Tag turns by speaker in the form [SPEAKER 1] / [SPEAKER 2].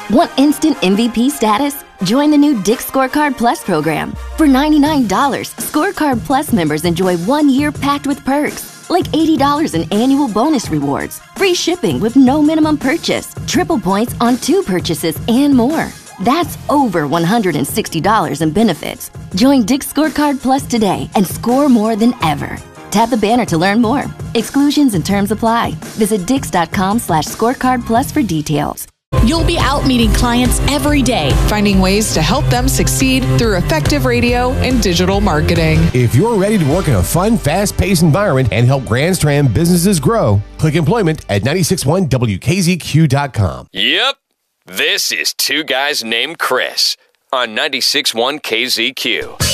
[SPEAKER 1] Want instant MVP status? Join the new Dick's Scorecard Plus program. For $99, Scorecard Plus members enjoy 1 year packed with perks, like $80 in annual bonus rewards, free shipping with no minimum purchase, triple points on 2 purchases, and more. That's over $160 in benefits. Join Dick's Scorecard Plus today and score more than ever. Tap the banner to learn more. Exclusions and terms apply. Visit dix.com/scorecardplus for details.
[SPEAKER 2] You'll be out meeting clients every day,
[SPEAKER 3] finding ways to help them succeed through effective radio and digital marketing.
[SPEAKER 4] If you're ready to work in a fun, fast-paced environment and help Grand Strand businesses grow, click employment at 961wkzq.com.
[SPEAKER 5] Yep. This is Two Guys Named Chris on 96.1 KZQ.